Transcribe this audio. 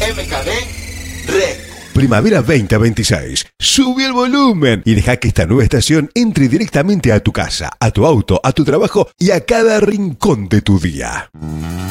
MKD Red. Primavera 2026. Sube el volumen y deja que esta nueva estación entre directamente a tu casa, a tu auto, a tu trabajo y a cada rincón de tu día.